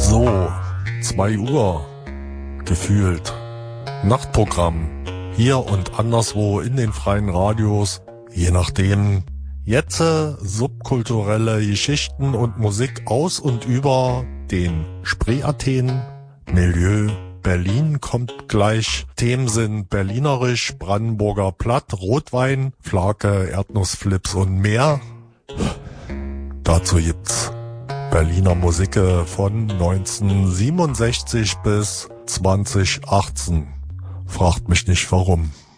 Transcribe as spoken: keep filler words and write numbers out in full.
So, zwei Uhr gefühlt. Nachtprogramm. Hier und anderswo in den freien Radios. Je nachdem. Jetzt äh, subkulturelle Geschichten und Musik aus und über den Spree-Athen. Milieu Berlin kommt gleich. Themen sind berlinerisch, Brandenburger Platt, Rotwein, Flake, Erdnussflips und mehr. Dazu gibt's Berliner Musik von neunzehnhundertsiebenundsechzig bis zwanzig achtzehn. Fragt mich nicht warum.